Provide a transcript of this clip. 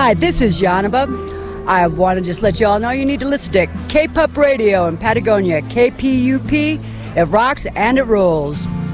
Hi, this is Yanaba. I want to just let you all know you need to listen to K-Pup Radio in Patagonia, KPUP. It rocks and it rules.